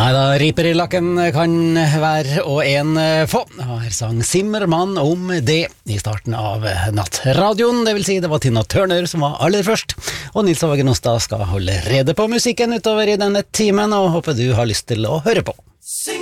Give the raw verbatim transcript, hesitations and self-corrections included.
Nei da, riper i lakken kan hver og en få. Her sang Zimmermann om det i starten av nattradioen. Det vil si, det var Tina Turner som var aller først. Og Nils Åge Nostad skal holde rede på musikken utover i denne timen, og håper du har lyst til å høre på. Sing!